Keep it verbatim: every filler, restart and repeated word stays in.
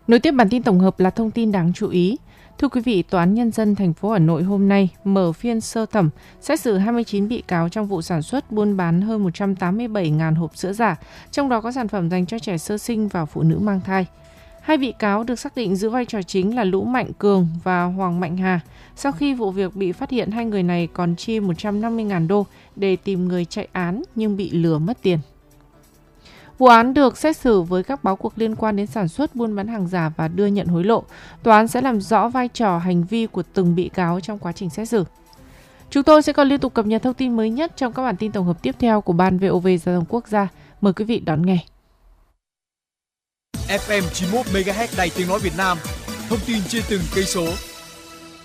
Nối tiếp bản tin tổng hợp là thông tin đáng chú ý. Thưa quý vị, Tòa án Nhân dân thành phố Hà Nội hôm nay mở phiên sơ thẩm xét xử hai mươi chín bị cáo trong vụ sản xuất buôn bán hơn một trăm tám mươi bảy nghìn hộp sữa giả, trong đó có sản phẩm dành cho trẻ sơ sinh và phụ nữ mang thai. Hai bị cáo được xác định giữ vai trò chính là Lũ Mạnh Cường và Hoàng Mạnh Hà. Sau khi vụ việc bị phát hiện, hai người này còn chi một trăm năm mươi nghìn đô để tìm người chạy án nhưng bị lừa mất tiền. Vụ án được xét xử với các báo cuộc liên quan đến sản xuất, buôn bán hàng giả và đưa nhận hối lộ. Tòa án sẽ làm rõ vai trò, hành vi của từng bị cáo trong quá trình xét xử. Chúng tôi sẽ còn liên tục cập nhật thông tin mới nhất trong các bản tin tổng hợp tiếp theo của Ban vê o vê Giao thông Quốc gia. Mời quý vị đón nghe. ép em chín mươi mốt mê ga héc Đài Tiếng nói Việt Nam, thông tin trên từng cây số.